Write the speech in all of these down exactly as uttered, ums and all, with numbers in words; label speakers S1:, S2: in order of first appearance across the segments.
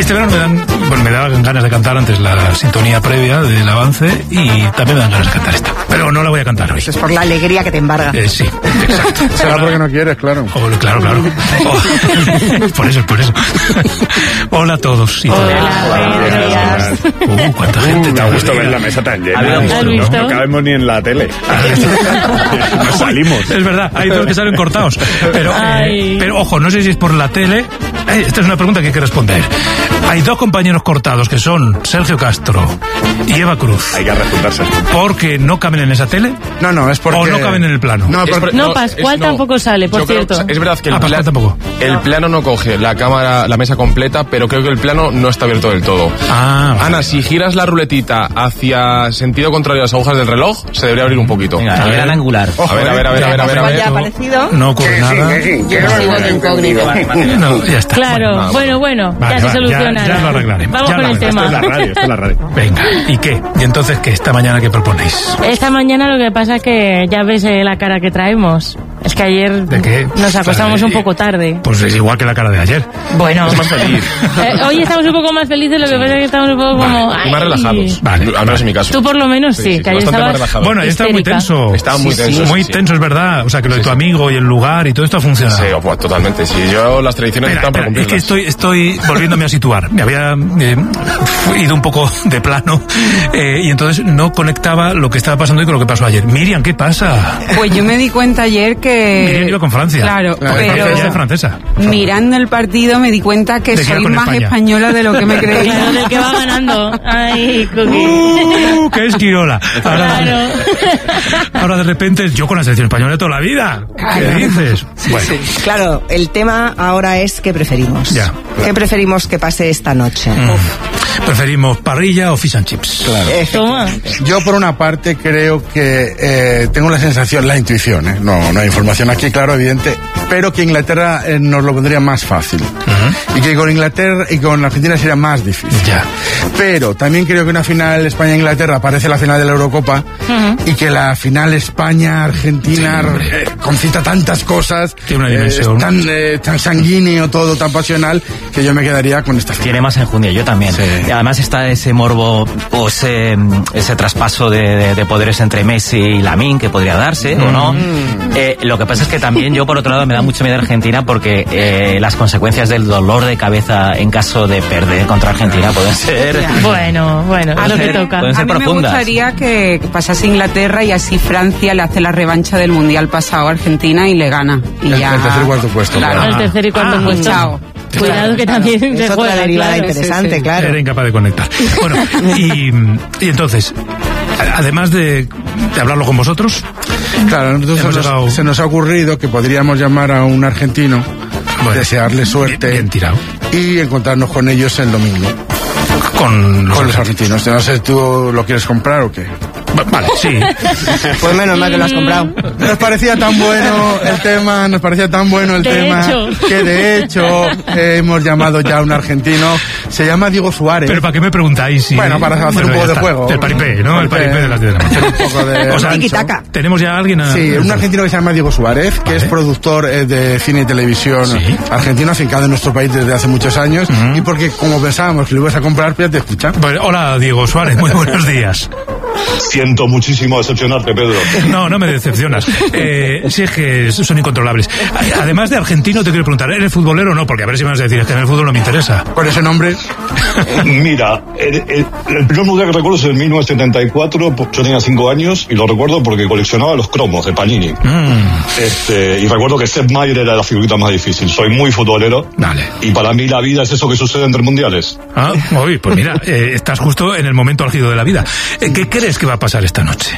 S1: Este verano me dan, bueno, me daban ganas de cantar antes la sintonía previa del avance y también me dan ganas de cantar esta. Pero no la voy a cantar hoy.
S2: Eso es por la alegría que te embarga.
S1: Eh, sí, exacto.
S3: Será porque no quieres, claro.
S1: Oh, claro, claro. Oh, por eso, por eso. Hola a todos. Y
S2: Hola,
S1: todas.
S2: buenos días.
S1: Uh, cuánta gente.
S3: Uh, me ha gustado ver la mesa tan llena.
S4: ¿Has
S3: No,
S4: visto?
S3: no cabemos ni en la tele. No salimos.
S1: Es verdad, hay dos que salen cortados. Pero, eh, pero ojo, no sé si es por la tele. Eh, esta es una pregunta que hay que responder. Hay dos compañeros cortados que son Sergio Castro y Eva Cruz.
S3: Hay que resultarse.
S1: ¿Porque no caben en esa tele?
S3: No, no, es porque...
S1: ¿O no caben en el plano?
S3: No,
S4: Es
S3: por-
S4: por-
S5: No, Pascual
S4: es- no.
S5: tampoco sale, por
S4: Yo creo-
S5: cierto.
S4: es verdad que el,
S1: Ah, Pascual
S4: pla-
S1: tampoco.
S4: el plano no coge la cámara, la mesa completa, pero creo que el plano no está abierto del todo.
S1: Ah, vale.
S4: Ana, si giras la ruletita hacia sentido contrario a las agujas del reloj, se debería abrir un poquito.
S6: Venga,
S1: A
S6: a
S1: ver.
S6: ver, al angular.
S4: A ver, a ver, a ver, a ver, a ver, a
S2: Pascual
S4: ver.
S2: ya ha aparecido.
S1: No ocurre nada.
S2: Sigo de incógnito.
S1: No, ya está.
S5: Claro,
S4: Bueno,
S5: bueno, bueno,
S1: Vale,
S5: ya se
S1: va,
S5: soluciona.
S1: ya- ya lo arreglaremos.
S5: Vamos
S1: Ya
S5: con
S1: lo
S5: el
S1: arreglaremos.
S5: tema.
S3: Esto es la radio, esto es la radio.
S1: Venga, ¿y qué? ¿Y entonces qué? ¿Esta mañana qué proponéis?
S5: Esta mañana lo que pasa es que ya ves eh, la cara que traemos. Es que ayer
S1: ¿De qué?
S5: nos acostamos un
S1: Claro,
S5: poco tarde.
S1: Pues es igual que la cara de ayer.
S5: Bueno,
S4: Es más feliz
S5: eh, hoy estamos un poco más felices, lo que pasa es que estamos un poco como...
S4: y más
S5: ay.
S4: relajados.
S1: Vale.
S4: Al menos en mi caso.
S5: Tú por lo menos sí,
S4: Sí, sí,
S5: que ayer
S4: bastante más
S5: estabas...
S4: relajado.
S1: Bueno, ahí está muy
S5: histérica.
S1: tenso.
S4: Estaba muy
S1: Sí,
S4: tenso,
S1: sí, muy
S4: sí, sí.
S1: tenso, es verdad. O sea, que lo de
S4: Sí,
S1: tu
S4: sí.
S1: amigo y el lugar y todo esto ha funcionado.
S4: Sí, oh, pues, totalmente. Sí, yo las tradiciones
S1: Espera,
S4: están para
S1: espera, es que
S4: cumplirlas.
S1: estoy, estoy volviéndome a situar. Me había eh, ido un poco de plano eh, y entonces no conectaba lo que estaba pasando hoy con lo que pasó ayer. Miriam, ¿qué pasa?
S7: Pues yo me di cuenta ayer que...
S1: Miriam iba con Francia.
S7: Claro,
S1: Porque
S7: pero
S1: ella es francesa.
S7: mirando el partido me di cuenta que
S1: De que era
S7: soy
S1: con
S7: más
S1: España.
S7: española de lo que me
S5: Claro,
S7: creía.
S5: del que va ganando. Ay, Cookie.
S1: ¡Uh! ¡Qué esquirola! Ahora,
S5: Claro.
S1: ahora de repente yo con la selección española de toda la vida. ¿Qué dices? Bueno,
S2: Claro, el tema ahora es ¿qué preferimos?
S1: Ya.
S2: ¿Qué preferimos que pase esta noche?
S1: mm, preferimos parrilla o fish and chips.
S2: Eh,
S5: Toma.
S3: Yo por una parte creo que eh, tengo la sensación, la intuición, ¿eh? no, no hay información aquí, claro, evidente, pero que Inglaterra eh, nos lo pondría más fácil.
S1: Ujú.
S3: Y que con Inglaterra y con Argentina sería más difícil.
S1: Ya.
S3: Pero también creo que una final España-Inglaterra parece la final de la Eurocopa y que la final España-Argentina
S1: Sí, hombre.
S3: eh, concita tantas cosas,
S1: Tiene una
S3: eh,
S1: dimensión.
S3: es tan, eh, tan sanguíneo todo, tan pasional, que yo me quedaría con esta final.
S6: Tiene más enjundia, yo también.
S3: Sí.
S6: Y además está ese morbo o ese, ese traspaso de, de- de poderes entre Messi y Lamine que podría darse o no. Eh, lo que pasa es que también yo por otro lado me da mucho miedo Argentina porque eh, las consecuencias del dolor de cabeza en caso de perder contra Argentina pueden ser...
S5: Bueno, bueno,
S7: A
S5: es lo
S7: mí-
S5: que toca.
S6: pueden
S7: A
S6: ser
S7: mí me
S6: profundas.
S7: gustaría que pasase Inglaterra y así Francia le hace la revancha del Mundial pasado a Argentina y le gana. Y
S3: El-
S7: ya...
S3: el tercer y cuarto puesto,
S7: Claro.
S5: El tercer y cuarto
S7: Ah,
S5: puesto.
S7: chao.
S5: Cuidado que
S7: Claro,
S5: también
S2: es
S5: se
S2: otra
S5: juega,
S2: derivada
S5: claro.
S2: interesante,
S7: Sí, sí.
S2: claro.
S1: Era incapaz de conectar. Bueno, y, y entonces, a- además de, de hablarlo con vosotros,
S3: Claro, a nosotros
S1: Hemos
S3: se nos,
S1: llegado-
S3: se nos ha ocurrido que podríamos llamar a un argentino,
S1: Bueno,
S3: desearle suerte
S1: bien, bien tirado.
S3: y encontrarnos con ellos el domingo.
S1: Con los,
S3: Con los argentinos. No sé, ¿tú lo quieres comprar o qué?
S1: Va- Vale, sí.
S2: Pues menos mal que lo has comprado.
S3: Nos parecía tan bueno el tema, nos parecía tan bueno el
S5: De
S3: tema,
S5: hecho.
S3: que de hecho eh, hemos llamado ya a un argentino, se llama Diego Suárez.
S1: Pero ¿para qué me preguntáis? Si...
S3: Bueno, para hacer un
S1: ya
S3: poco de
S1: está.
S3: juego.
S1: El paripé, ¿no? El paripé de las diez de la
S3: Hacer
S1: noche.
S3: un poco de
S1: O sea,
S3: rancho.
S2: Tiki-taka.
S1: ¿Tenemos ya a alguien? A...
S3: Sí, un argentino que se llama Diego Suárez, que
S1: Vale.
S3: es productor eh, de cine y televisión
S1: Sí.
S3: argentino, afincado en nuestro país desde hace muchos años,
S1: Ujú.
S3: y porque como pensábamos que lo ibas a comprar, pues ya te escucha.
S1: Bueno, hola, Diego Suárez, muy buenos días.
S8: Siento muchísimo decepcionarte, Pedro.
S1: No, no me decepcionas. Eh, sí, es que son incontrolables. Además de argentino, te quiero preguntar, ¿eres futbolero o no? Porque a ver si me vas a decir, es que en el fútbol no me interesa.
S3: Con ese nombre,
S8: Mira, el, el- el primer mundial que recuerdo es en mil novecientos setenta y cuatro, yo tenía cinco años y lo recuerdo porque coleccionaba los cromos de Panini.
S1: Mm,
S8: Este, y recuerdo que Sepp Maier era la figurita más difícil. Soy muy futbolero.
S1: Vale.
S8: Y para mí la vida es eso que sucede entre mundiales.
S1: Ah, uy, pues mira, eh, estás justo en el momento álgido de la vida. Eh, ¿Qué crees que va a pasar esta noche?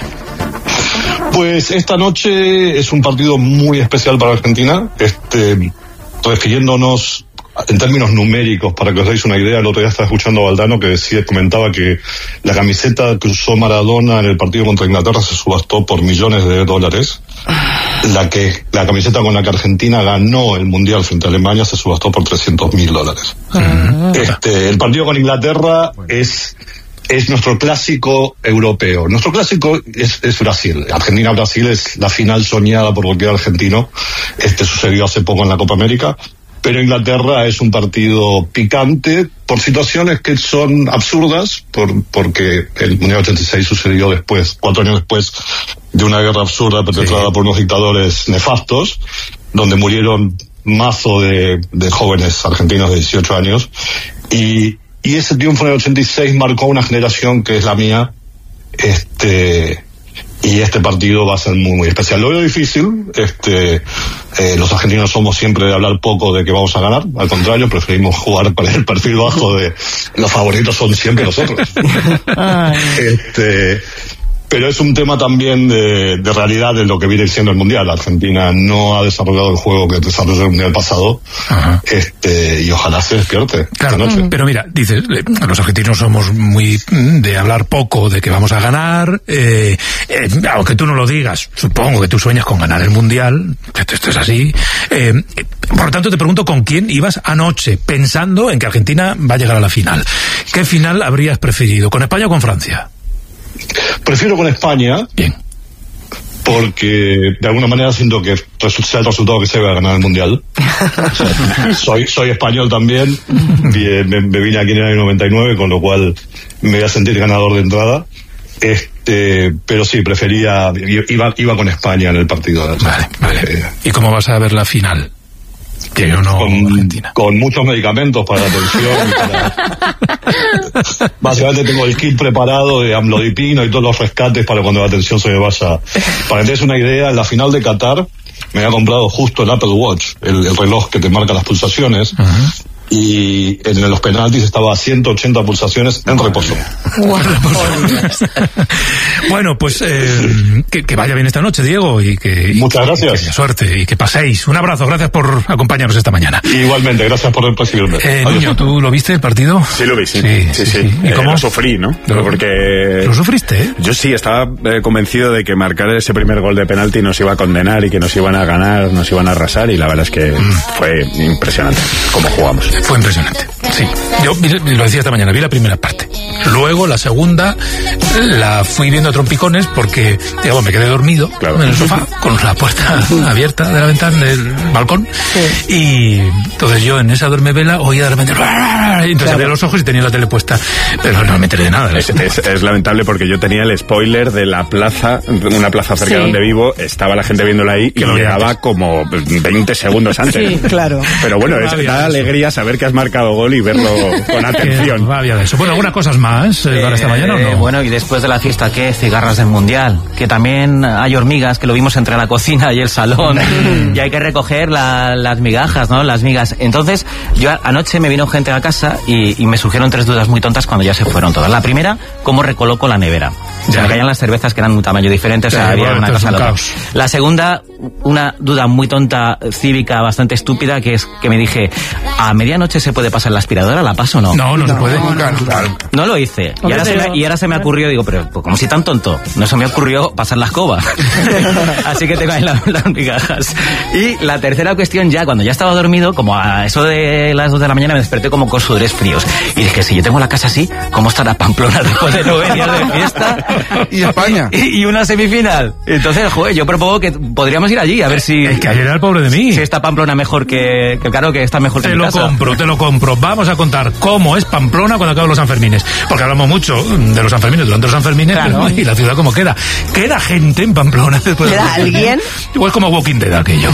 S8: Pues esta noche es un partido muy especial para Argentina. Este, refiriéndonos en términos numéricos, para que os deis una idea, el otro día estaba escuchando a Valdano que decía, comentaba que la camiseta que usó Maradona en el partido contra Inglaterra se subastó por millones de dólares. La que la camiseta con la que Argentina ganó el Mundial frente a Alemania se subastó por trescientos mil dólares. Este, el partido con Inglaterra es es nuestro clásico europeo. Nuestro clásico es, es Brasil. Argentina-Brasil es la final soñada por cualquier argentino. Este sucedió hace poco en la Copa América. pero Inglaterra es un partido picante por situaciones que son absurdas, por, porque el Mundial ochenta y seis sucedió después, cuatro años después de una guerra absurda perpetrada sí. por unos dictadores nefastos, donde murieron mazo de, de jóvenes argentinos de dieciocho años, y, y ese triunfo en el ochenta y seis marcó una generación que es la mía, este... y este partido va a ser muy muy especial. Lo veo difícil, este eh, los argentinos somos siempre de hablar poco de que vamos a ganar, al contrario, preferimos jugar para el perfil bajo de los favoritos son siempre nosotros. este Pero es un tema también de, de realidad de lo que viene siendo el Mundial. Argentina no ha desarrollado el juego que desarrolló el Mundial pasado, este y ojalá se despierte
S1: claro,
S8: esta noche.
S1: Pero mira, dices, los argentinos somos muy de hablar poco de que vamos a ganar, eh, eh, aunque tú no lo digas, supongo que tú sueñas con ganar el Mundial, esto es así. Eh, por lo tanto, te pregunto con quién ibas anoche, pensando en que Argentina va a llegar a la final. ¿Qué final habrías preferido, con España o con Francia?
S8: Prefiero con España.
S1: Bien.
S8: Porque de alguna manera siento que sea el resultado que se va a ganar el Mundial. O sea, soy, soy español también. Me, me vine aquí en el año noventa y nueve, con lo cual me voy a sentir ganador de entrada. Este, pero sí, prefería, iba, iba con España en el partido.
S1: Vale, vale. Eh, ¿Y cómo vas a ver la final? Que yo no,
S8: con, Argentina. Con muchos medicamentos para la tensión. Para... Básicamente tengo el kit preparado de amlodipino y todos los rescates para cuando la tensión se me vaya. Para que te des una idea, en la final de Qatar me había comprado justo el Apple Watch, el, el reloj que te marca las pulsaciones. Uh-huh. Y en los penaltis estaba a ciento ochenta pulsaciones en reposo.
S1: Wow. Bueno, pues eh, que, que vaya bien esta noche, Diego, y que y
S8: muchas gracias.
S1: Que, que suerte y que paséis. Un abrazo, gracias por acompañarnos esta mañana.
S8: Igualmente, gracias por recibirme.
S1: Eh, niño, ¿tú lo viste el partido?
S9: Sí, lo vi, sí.
S1: Sí,
S9: sí. sí,
S1: sí.
S9: sí.
S1: ¿Y
S9: eh,
S1: cómo?
S9: Lo sufrí, ¿no?
S1: Lo,
S9: Porque...
S1: ¿Lo sufriste, eh?
S9: Yo sí, estaba eh, convencido de que marcar ese primer gol de penalti nos iba a condenar y que nos iban a ganar, nos iban a arrasar, y la verdad es que mm. fue impresionante cómo jugamos.
S1: Fue impresionante. Sí, yo lo decía esta mañana, vi la primera parte. Luego la segunda la fui viendo a trompicones porque, digamos, me quedé dormido claro. en el sofá con la puerta abierta de la ventana del balcón. Sí. Y entonces yo en esa duermevela oía de repente... Entonces claro. abría los ojos y tenía la tele puesta, pero no me enteré de nada.
S9: Es, es, es lamentable porque yo tenía el spoiler de la plaza, una plaza cerca sí. donde vivo, estaba la gente viéndola ahí y lo llegaba como veinte segundos antes.
S2: Sí, claro.
S9: Pero bueno, es, da alegría saber que has marcado gol y verlo con atención.
S1: De eso. Bueno, algunas cosas más eh, para esta mañana, ¿o no?
S6: Bueno, y después de la fiesta, ¿qué? Cigarras del Mundial. Que también hay hormigas, que lo vimos entre la cocina y el salón. Y hay que recoger la, las migajas, ¿no? Las migas. Entonces, yo anoche me vino gente a casa y, y me surgieron tres dudas muy tontas cuando ya se fueron todas. La primera, ¿cómo recoloco la nevera? Se me caían las cervezas que eran de un tamaño diferente, o sea, sí, había bueno, una cosa loca. La segunda, una duda muy tonta, cívica, bastante estúpida, que es que me dije, ¿a medianoche se puede pasar la aspiradora? ¿La paso o no?
S1: No, no, no se puede.
S6: No, no, no. no lo hice. Y ahora, se me, y ahora se me ocurrió, digo, pero pues, como si tan tonto, no se me ocurrió pasar la escoba. Así que tengo ahí la, las migajas. Y la tercera cuestión, ya cuando ya estaba dormido, como a eso de las dos de la mañana, me desperté como con sudores fríos. Y dije, si yo tengo la casa así, ¿cómo estará Pamplona después de nueve días de fiesta?
S3: ¿Y España?
S6: Y, y una semifinal. Entonces, joder, yo propongo que podríamos ir allí, a ver si...
S1: Es que ayer era el pobre de mí.
S6: Si está Pamplona mejor que... que claro, que está mejor que
S1: Te
S6: mi
S1: lo
S6: casa.
S1: compro, te lo compro. Vamos a contar cómo es Pamplona cuando acaban los Sanfermines. Porque hablamos mucho de los Sanfermines durante los Sanfermines, claro. Y la ciudad como queda. ¿Queda gente en Pamplona después de...
S2: ¿Queda alguien?
S1: Igual como Walking Dead aquello.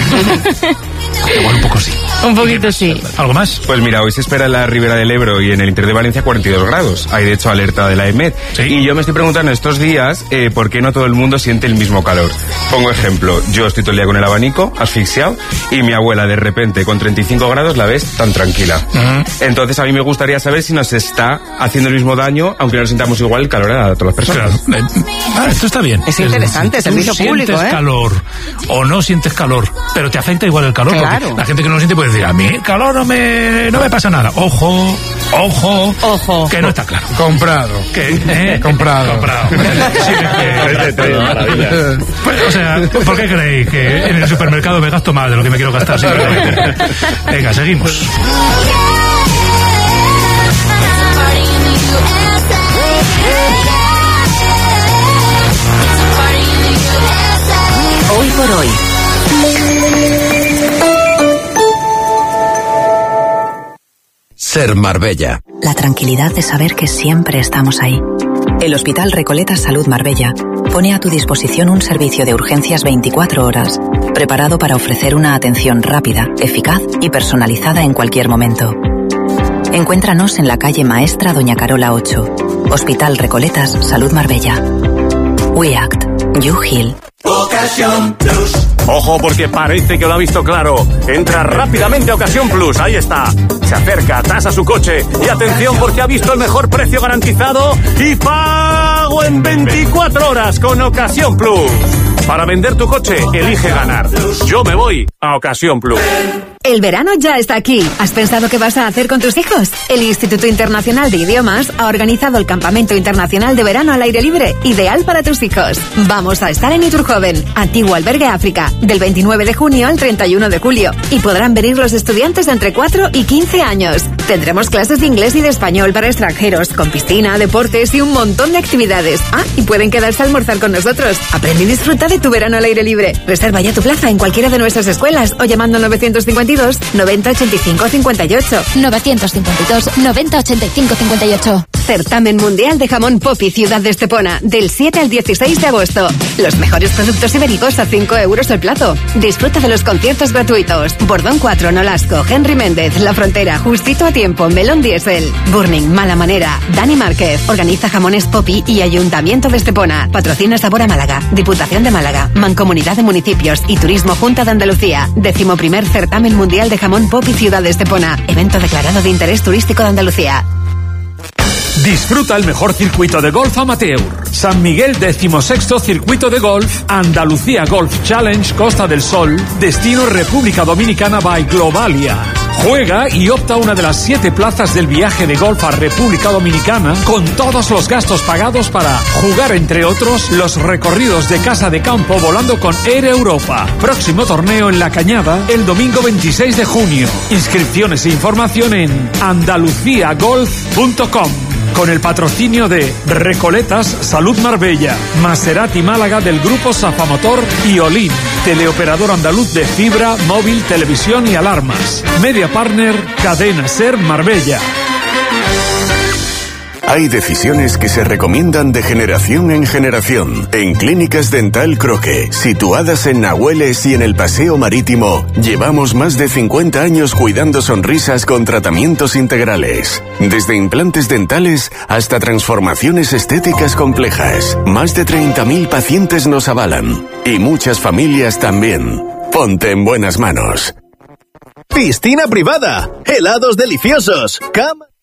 S1: Igual un poco sí.
S5: Un poquito sí.
S1: ¿Algo más?
S4: Pues mira, hoy se espera en la Ribera del Ebro y en el interior de Valencia cuarenta y dos grados. Hay de hecho alerta de la EMET. ¿Sí? Y yo me estoy preguntando estos días eh, por qué no todo el mundo siente el mismo calor. Pongo ejemplo, yo estoy todo el día con el abanico, asfixiado, y mi abuela de repente con treinta y cinco grados la ves tan tranquila. Uh-huh. Entonces a mí me gustaría saber si nos está haciendo el mismo daño, aunque no sintamos igual el calor a todas las personas.
S1: Claro. Ah, esto está bien.
S2: Es interesante,
S1: es,
S2: servicio público,
S1: sientes
S2: ¿eh?
S1: calor o no sientes calor, pero te afecta igual el calor.
S2: Claro.
S1: Porque la gente que no lo siente puede decir, a mí el calor no me, no me pasa nada. Ojo, ojo,
S5: ojo,
S1: que no está claro.
S3: Comprado.
S1: Que, ¿eh?
S3: Comprado.
S1: Comprado. Sí, que, que, pues, o sea, ¿por qué creéis que en el supermercado me gasto más de lo que me quiero gastar? Venga, seguimos.
S10: Hoy por hoy. Ser Marbella.
S11: La tranquilidad de saber que siempre estamos ahí. El Hospital Recoletas Salud Marbella pone a tu disposición un servicio de urgencias veinticuatro horas, preparado para ofrecer una atención rápida, eficaz y personalizada en cualquier momento. Encuéntranos en la calle Maestra Doña Carola ocho. Hospital Recoletas Salud Marbella. We Act. You Heal.
S12: Ocasión Plus. Ojo, porque parece que lo ha visto claro. Entra rápidamente a Ocasión Plus, ahí está. Se acerca, tasa su coche. Y atención, porque ha visto el mejor precio garantizado y pago en veinticuatro horas con Ocasión Plus. Para vender tu coche, elige ganar. Yo me voy a Ocasión Plus.
S13: El verano ya está aquí. ¿Has pensado qué vas a hacer con tus hijos? El Instituto Internacional de Idiomas ha organizado el Campamento Internacional de Verano al Aire Libre, ideal para tus hijos. Vamos a estar en Iturjoven, antiguo albergue África, del veintinueve de junio al treinta y uno de julio. Y podrán venir los estudiantes de entre cuatro y quince años. Tendremos clases de inglés y de español para extranjeros, con piscina, deportes y un montón de actividades. Ah, y pueden quedarse a almorzar con nosotros. Aprende y disfruta de tu verano al aire libre. Reserva ya tu plaza en cualquiera de nuestras escuelas o llamando al novecientos cincuenta y dos, noventa ochenta y cinco cincuenta y ocho.
S14: novecientos cincuenta y dos, noventa ochenta y cinco cincuenta y ocho.
S13: Certamen Mundial de Jamón Popi Ciudad de Estepona, del siete al dieciséis de agosto. Los mejores productos ibéricos a cinco euros el plato. Disfruta de los conciertos gratuitos. Bordón cuatro, Nolasco, Henry Méndez, La Frontera, Justito a Tiempo, Melón Diesel, Burning, Mala Manera, Dani Márquez. Organiza Jamones Popi y Ayuntamiento de Estepona. Patrocina Sabor a Málaga, Diputación de Málaga, Mancomunidad de Municipios y Turismo Junta de Andalucía. Décimo primer Certamen Mundial de Jamón Popi Ciudad de Estepona. Evento declarado de interés turístico de Andalucía.
S15: Disfruta el mejor circuito de golf amateur. San Miguel decimosexto Circuito de Golf, Andalucía Golf Challenge Costa del Sol, destino República Dominicana by Globalia. Juega y opta a una de las siete plazas del viaje de golf a República Dominicana con todos los gastos pagados para jugar, entre otros, los recorridos de casa de campo volando con Air Europa. Próximo torneo en La Cañada el domingo veintiséis de junio. Inscripciones e información en andalucía golf punto com. Con el patrocinio de Recoletas Salud Marbella, Maserati Málaga del Grupo Safamotor y Olin, teleoperador andaluz de fibra, móvil, televisión y alarmas. Media Partner, Cadena Ser Marbella.
S16: Hay decisiones que se recomiendan de generación en generación. En Clínicas Dental Croque, situadas en Nahueles y en el Paseo Marítimo, llevamos más de cincuenta años cuidando sonrisas con tratamientos integrales. Desde implantes dentales hasta transformaciones estéticas complejas. Más de treinta mil pacientes nos avalan. Y muchas familias también. Ponte en buenas manos.
S17: Piscina privada, helados deliciosos, cama...